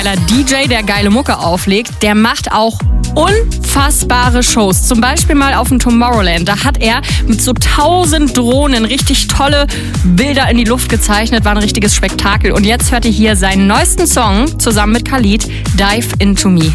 DJ, der geile Mucke auflegt, der macht auch unfassbare Shows. Zum Beispiel mal auf dem Tomorrowland. Da hat er mit so 1000 Drohnen richtig tolle Bilder in die Luft gezeichnet. War ein richtiges Spektakel. Und jetzt hört ihr hier seinen neuesten Song zusammen mit Khalid, Dive Into Me.